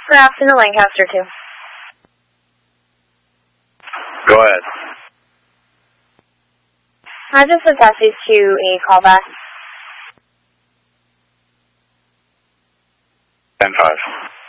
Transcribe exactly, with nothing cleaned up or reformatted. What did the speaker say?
Grafton to Lancaster two. Go ahead. I just attached these to a callback. ten five.